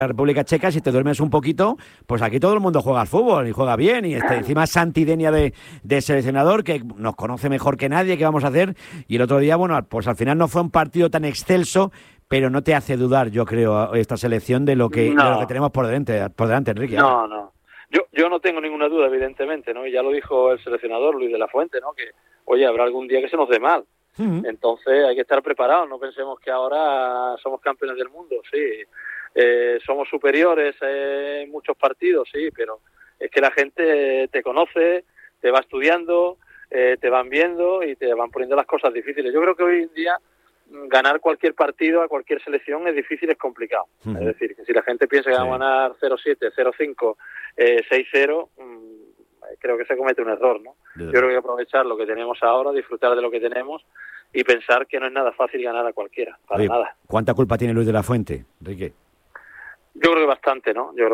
la República Checa, si te duermes un poquito, pues aquí todo el mundo juega al fútbol y juega bien. Y encima Santi Denia de seleccionador, que nos conoce mejor que nadie, ¿qué vamos a hacer? Y el otro día, bueno, pues al final no fue un partido tan excelso, pero no te hace dudar, yo creo, esta selección de lo que tenemos por delante, Enrique. No. Yo no tengo ninguna duda, evidentemente, ¿no? Y ya lo dijo el seleccionador Luis de la Fuente, ¿no? Que, oye, habrá algún día que se nos dé mal. Uh-huh. Entonces hay que estar preparados, no pensemos que ahora somos campeones del mundo, sí. Somos superiores en muchos partidos, sí, pero es que la gente te conoce, te va estudiando, te van viendo y te van poniendo las cosas difíciles. Yo creo que hoy en día ganar cualquier partido a cualquier selección es difícil, es complicado. Uh-huh. Es decir, que si la gente piensa que va a ganar 0-7, 0-5, 6-0, creo que se comete un error, ¿no? Yo creo que hay que aprovechar lo que tenemos ahora, disfrutar de lo que tenemos y pensar que no es nada fácil ganar a cualquiera, para nada. ¿Cuánta culpa tiene Luis de la Fuente, Enrique? Yo creo que bastante, ¿no? Yo creo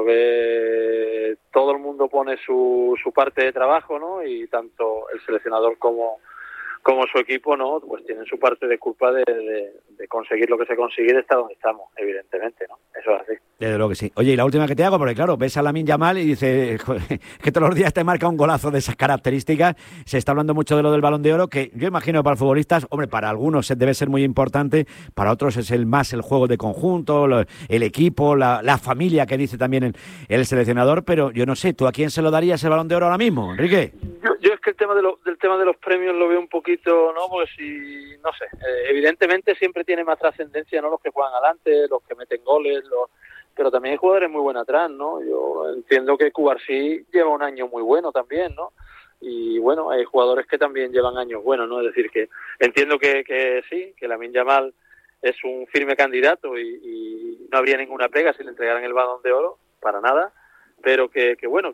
que todo el mundo pone su parte de trabajo, ¿no? Y tanto el seleccionador como su equipo, ¿no? Pues tienen su parte de culpa de conseguir lo que se consigue y de estar donde estamos, evidentemente, ¿no? Eso es así. Desde luego que sí. Oye, y la última que te hago, porque claro, ves a Lamine Yamal y dices que todos los días te marca un golazo de esas características. Se está hablando mucho de lo del Balón de Oro, que yo imagino para futbolistas, hombre, para algunos debe ser muy importante, para otros es más el juego de conjunto, el equipo, la familia que dice también el seleccionador, pero yo no sé, ¿tú a quién se lo darías el Balón de Oro ahora mismo, Enrique? Yo es que el tema del tema de los premios lo veo un poquito, ¿no? Porque si, no sé, evidentemente siempre tiene más trascendencia, ¿no? Los que juegan adelante, los que meten goles, pero también hay jugadores muy buenos atrás, ¿no? Yo entiendo que Cubarsí lleva un año muy bueno también, ¿no? Y bueno, hay jugadores que también llevan años buenos, ¿no? Es decir, que entiendo que sí, que Lamine Yamal es un firme candidato y no habría ninguna pega si le entregaran el Balón de Oro, para nada, pero que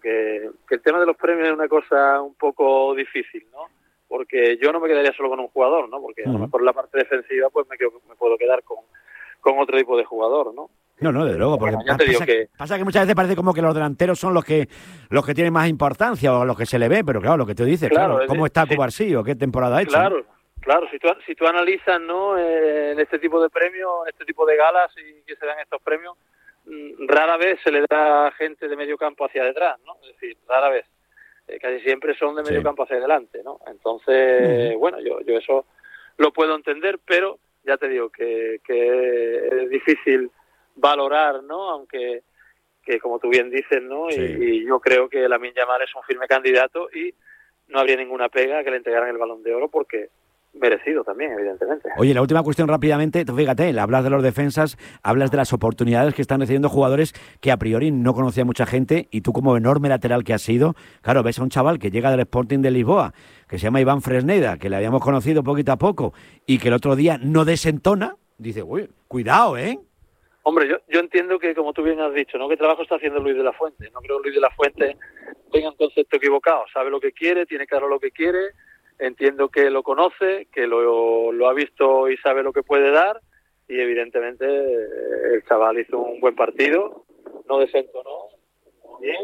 el tema de los premios es una cosa un poco difícil, ¿no? Porque yo no me quedaría solo con un jugador, ¿no? Porque a lo mejor la parte defensiva pues me puedo quedar con otro tipo de jugador, ¿no? No, desde luego, porque pasa que muchas veces parece como que los delanteros son los que tienen más importancia o los que se le ve, pero claro, lo que tú dices, claro ¿cómo está Cubarsí o qué temporada ha hecho? Claro, si tú analizas, ¿no? En este tipo de premios, en este tipo de galas y que se dan estos premios, rara vez se le da gente de medio campo hacia detrás, ¿no? Es decir, rara vez. Casi siempre son de medio campo hacia adelante, ¿no? Entonces, bueno, yo eso lo puedo entender, pero ya te digo que es difícil valorar, ¿no? Aunque que como tú bien dices, ¿no? Sí. Y yo creo que Lamine Yamal es un firme candidato y no habría ninguna pega que le entregaran el Balón de Oro porque merecido también, evidentemente. Oye, la última cuestión rápidamente, fíjate, hablas de los defensas, hablas de las oportunidades que están recibiendo jugadores que a priori no conocía mucha gente y tú como enorme lateral que has sido, claro, ves a un chaval que llega del Sporting de Lisboa, que se llama Iván Fresneda, que le habíamos conocido poquito a poco y que el otro día no desentona, dice, uy, cuidado, ¿eh? Hombre, yo entiendo que, como tú bien has dicho, ¿no? ¿Qué trabajo está haciendo Luis de la Fuente? No creo que Luis de la Fuente tenga un concepto equivocado, sabe lo que quiere, tiene claro lo que quiere. Entiendo que lo conoce, que lo ha visto y sabe lo que puede dar y evidentemente el chaval hizo un buen partido, no desentonó bien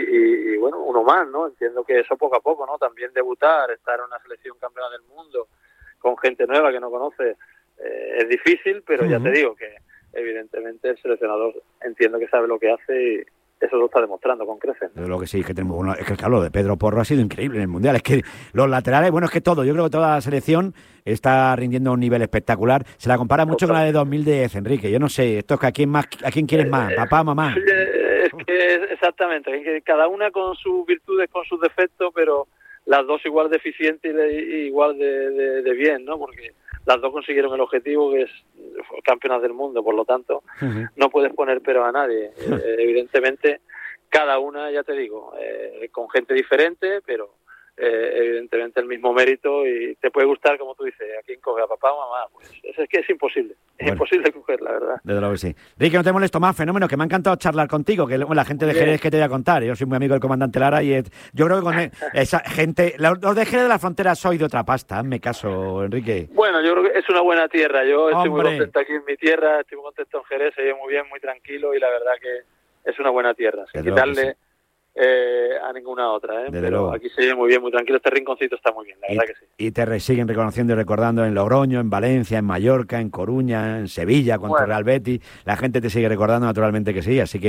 y bueno, uno más, ¿no? Entiendo que eso poco a poco, ¿no? También debutar, estar en una selección campeona del mundo con gente nueva que no conoce es difícil, pero ya te digo que evidentemente el seleccionador entiendo que sabe lo que hace y eso lo está demostrando con creces, ¿no? Lo que sí, es que tenemos es que claro, lo de Pedro Porro ha sido increíble en el Mundial. Es que los laterales, bueno, es que todo, yo creo que toda la selección está rindiendo a un nivel espectacular. Se la compara mucho con la de 2010, Enrique. Yo no sé, esto es que ¿a quién quieres más? ¿Papá, mamá? Es que exactamente, que cada una con sus virtudes, con sus defectos, pero las dos igual de eficientes y igual de bien, ¿no? Porque las dos consiguieron el objetivo que es campeonas del mundo, por lo tanto no puedes poner pero a nadie. Evidentemente cada una, ya te digo, con gente diferente, pero evidentemente el mismo mérito y te puede gustar, como tú dices, a quién coge, a papá o mamá, pues es que es imposible. Es imposible coger, la verdad. Desde luego que sí. Ricky, no te molesto más, fenómeno, que me ha encantado charlar contigo, que la gente de Jerez que te voy a contar. Yo soy muy amigo del comandante Lara y yo creo que con esa gente, los de Jerez de la Frontera soy de otra pasta, hazme caso, Enrique. Bueno, yo creo que es una buena tierra, yo estoy muy contento aquí en mi tierra, estoy muy contento en Jerez, se vive muy bien, muy tranquilo y la verdad que es una buena tierra, sin quitarle a ninguna otra, Desde pero luego. aquí se vive muy bien, muy tranquilo, este rinconcito está muy bien, la verdad que sí. Y te siguen reconociendo y recordando en Logroño, en Valencia, en Mallorca, en Coruña, en Sevilla, con tu Real Betis, la gente te sigue recordando naturalmente que sí, así que